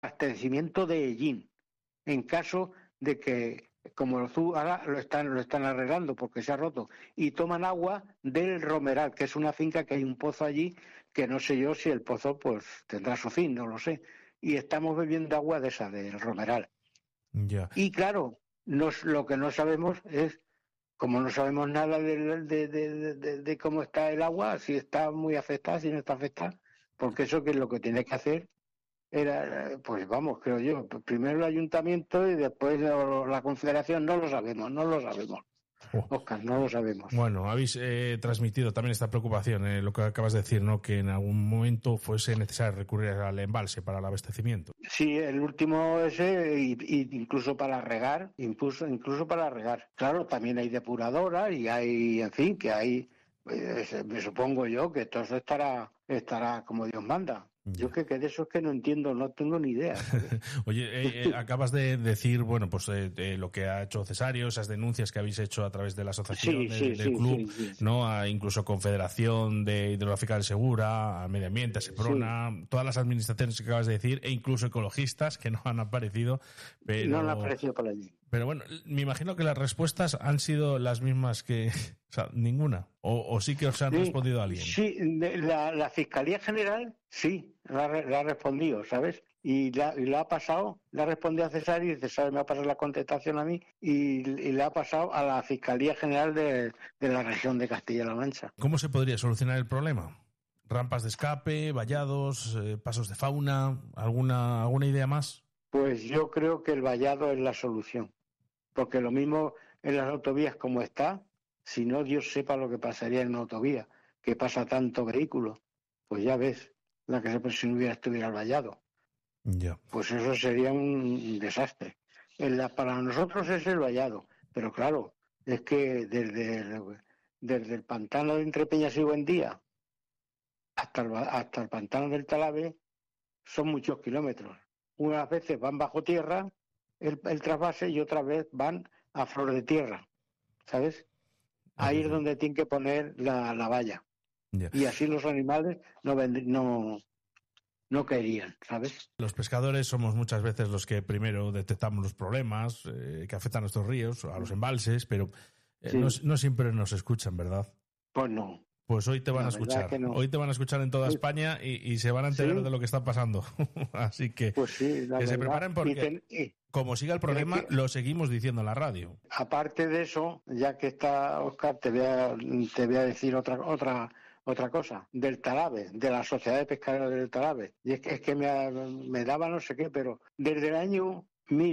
abastecimiento de Ellín, en caso de que, como tú ahora lo están arreglando porque se ha roto, y toman agua del Romeral, que es una finca que hay un pozo allí, que no sé yo si el pozo pues tendrá su fin, no lo sé, y estamos bebiendo agua de esa, del Romeral. Ya. Y claro, lo que no sabemos es, como no sabemos nada de cómo está el agua, si está muy afectada, si no está afectada, porque eso que es lo que tiene que hacer era, pues vamos, creo yo, primero el ayuntamiento y después la confederación, no lo sabemos, Oh. Óscar, no lo sabemos. Bueno, habéis transmitido también esta preocupación, lo que acabas de decir, ¿no? Que en algún momento fuese necesario recurrir al embalse para el abastecimiento. Sí, el último ese, y incluso para regar, incluso para regar. Claro, también hay depuradoras y hay, en fin, que hay, me supongo yo que todo eso estará como Dios manda. Ya. Yo que de eso es que no entiendo, no tengo ni idea, ¿sabes? Oye, acabas de decir, bueno, pues lo que ha hecho Cesario, esas denuncias que habéis hecho a través de la asociación, del club, sí. ¿no? A incluso Confederación de Hidrográfica del Segura, a Medio Ambiente, a Seprona, todas las administraciones que acabas de decir, e incluso ecologistas que no han aparecido, pero... No han aparecido por allí. Pero bueno, me imagino que las respuestas han sido las mismas que... O sea, ninguna. O sí que os han respondido a alguien. Sí, la Fiscalía General sí, la ha respondido, ¿sabes? Y la ha pasado, le ha respondido a Cesario y Cesario me ha pasado la contestación a mí y le ha pasado a la Fiscalía General de la región de Castilla-La Mancha. ¿Cómo se podría solucionar el problema? ¿Rampas de escape, vallados, pasos de fauna? ¿Alguna idea más? Pues yo creo que el vallado es la solución, porque lo mismo en las autovías como está, si no Dios sepa lo que pasaría en una autovía, que pasa tanto vehículo, pues ya ves, la que si no estuviera el vallado. Ya. Pues eso sería un desastre. Para nosotros es el vallado, pero claro, es que desde el pantano de Entre Peñas y Buendía hasta el pantano del Talave son muchos kilómetros. Unas veces van bajo tierra el trasvase y otras veces van a flor de tierra, ¿sabes? Ahí es donde tienen que poner la valla. Ya. Y así los animales no caerían, ¿sabes? Los pescadores somos muchas veces los que primero detectamos los problemas que afectan a nuestros ríos, a los embalses, pero Sí. no siempre nos escuchan, ¿verdad? Pues no. Pues hoy te van a escuchar. No. Hoy te van a escuchar en toda España y se van a enterar ¿Sí? de lo que está pasando. Así que, pues sí, que se preparen porque como siga el problema, lo seguimos diciendo en la radio. Aparte de eso, ya que está Óscar, te voy a decir otra cosa, del Talave, de la Sociedad de Pescadores del Talave. Y es que me daba no sé qué, pero desde el año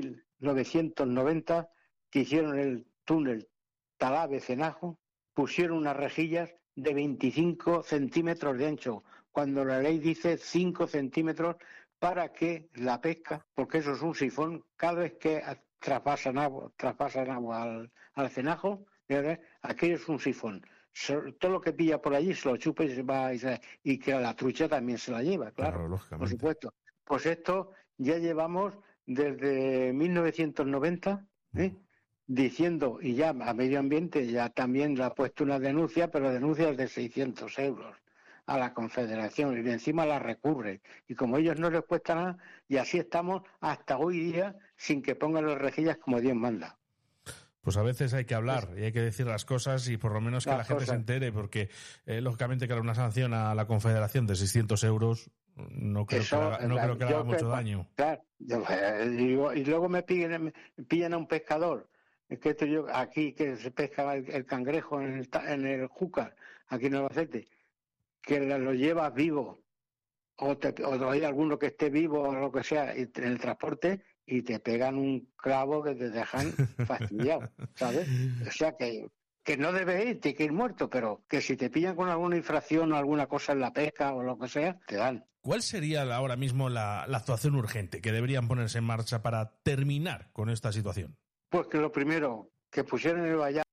1990 que hicieron el túnel Talave-Cenajo, pusieron unas rejillas de 25 centímetros de ancho, cuando la ley dice 5 centímetros para que la pesca, porque eso es un sifón, cada vez que traspasan agua al cenajo, aquello es un sifón. Todo lo que pilla por allí se lo chupa y se va y que la trucha también se la lleva, claro, por supuesto. Pues esto ya llevamos desde 1990, diciendo, y ya a Medio Ambiente ya también le ha puesto una denuncia, pero denuncias de 600 euros a la Confederación y encima la recurre. Y como ellos no les cuesta nada, y así estamos hasta hoy día sin que pongan las rejillas como Dios manda. Pues a veces hay que hablar y hay que decir las cosas y por lo menos que la gente se entere, porque lógicamente que una sanción a la Confederación de 600 euros no creo que haga mucho daño. Claro, y luego me pillan a un pescador. Es que aquí que se pesca el cangrejo en el Júcar, aquí en Albacete, que lo llevas vivo o hay alguno que esté vivo o lo que sea en el transporte y te pegan un clavo que te dejan fastidiado, ¿sabes? O sea que no debe ir, tiene que ir muerto, pero que si te pillan con alguna infracción o alguna cosa en la pesca o lo que sea, te dan. ¿Cuál sería ahora mismo la actuación urgente que deberían ponerse en marcha para terminar con esta situación? Pues que lo primero, que pusieran el vallado